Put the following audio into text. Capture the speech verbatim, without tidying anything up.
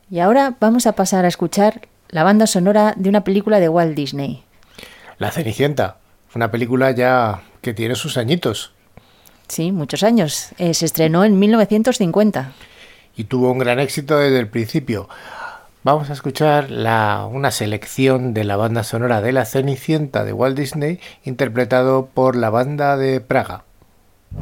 Y ahora vamos a pasar a escuchar la banda sonora de una película de Walt Disney. La Cenicienta, una película ya que tiene sus añitos. Sí, muchos años. Eh, se estrenó en mil novecientos cincuenta. Y tuvo un gran éxito desde el principio. Vamos a escuchar la, una selección de la banda sonora de La Cenicienta de Walt Disney, interpretado por la banda de Praga.